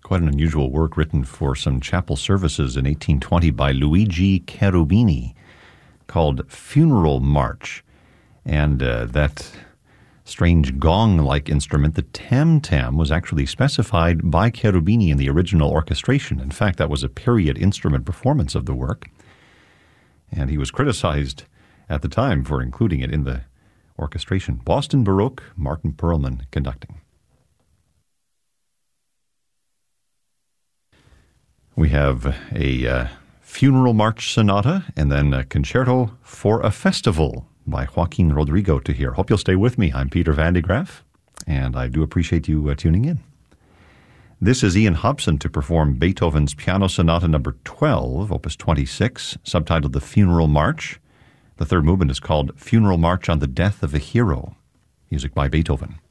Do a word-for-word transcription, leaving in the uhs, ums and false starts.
Quite an unusual work written for some chapel services in eighteen twenty by Luigi Cherubini called Funeral March. And uh, that strange gong-like instrument, the tam-tam, was actually specified by Cherubini in the original orchestration. In fact, that was a period instrument performance of the work. And he was criticized at the time for including it in the orchestration. Boston Baroque, Martin Perlman conducting. We have a uh, funeral march sonata and then a concerto for a festival by Joaquin Rodrigo to hear. Hope you'll stay with me. I'm Peter Van de Graaff, and I do appreciate you uh, tuning in. This is Ian Hobson to perform Beethoven's Piano Sonata number twelve, opus twenty-six, subtitled The Funeral March. The third movement is called Funeral March on the Death of a Hero. Music by Beethoven.